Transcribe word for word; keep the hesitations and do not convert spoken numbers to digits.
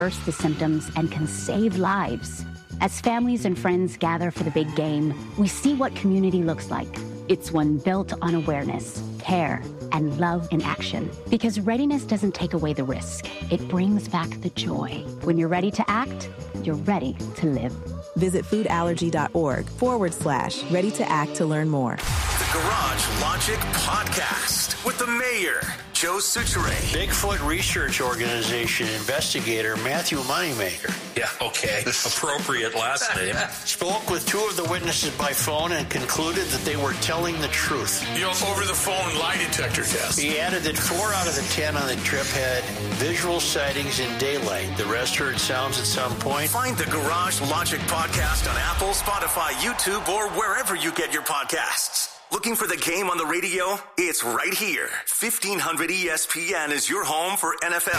reverse the symptoms and can save lives. As families and friends gather for the big game, we see what community looks like. It's one built on awareness, care, and love in action. Because readiness doesn't take away the risk. It brings back the joy. When you're ready to act, you're ready to live. Visit foodallergy.org forward slash ready to act to learn more. The Garage Logic Podcast with the mayor, Joe Soucheray. Bigfoot Research Organization investigator Matthew Moneymaker. Yeah, okay. Appropriate last name. Spoke with two of the witnesses by phone and concluded that they were telling the truth. You know, over the phone lie detector test. He added that four out of the ten on the trip had visual sightings in daylight. The rest heard sounds at some point. Find the Garage Logic Podcast on Apple, Spotify, YouTube, or wherever you get your podcasts. Looking for the game on the radio? It's right here. fifteen hundred E S P N is your home for N F L,